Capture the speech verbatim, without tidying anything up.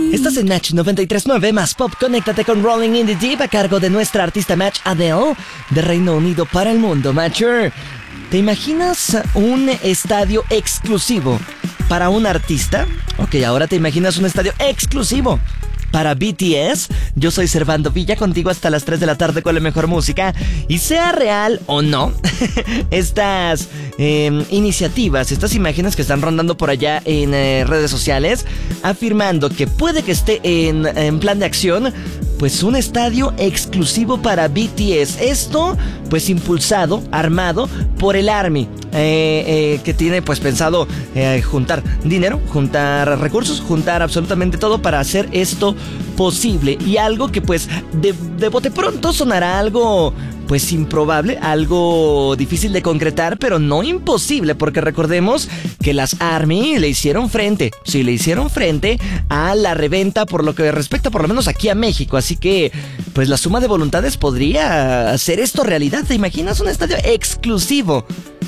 Estás en Match noventa y tres punto nueve más Pop. Conéctate con Rolling in the Deep a cargo de nuestra artista Match Adele de Reino Unido para el mundo. Matcher, ¿te imaginas un estadio exclusivo para un artista? Ok, ahora te imaginas un estadio exclusivo para B T S. Yo soy Servando Villa, contigo hasta las tres de la tarde con la mejor música. Y sea real o no, estas eh, iniciativas, estas imágenes que están rondando por allá en eh, redes sociales, afirmando que puede que esté en, en plan de acción, pues un estadio exclusivo para B T S. Esto, pues impulsado, armado por el Army, eh, eh, que tiene pues pensado eh, juntar dinero, juntar recursos, juntar absolutamente todo para hacer esto posible. Y algo que pues de, de bote pronto sonará algo pues improbable, algo difícil de concretar, pero no imposible, porque recordemos que las Army le hicieron frente, sí, le hicieron frente a la reventa por lo que respecta por lo menos aquí a México, así que pues la suma de voluntades podría hacer esto realidad. ¿Te imaginas un estadio exclusivo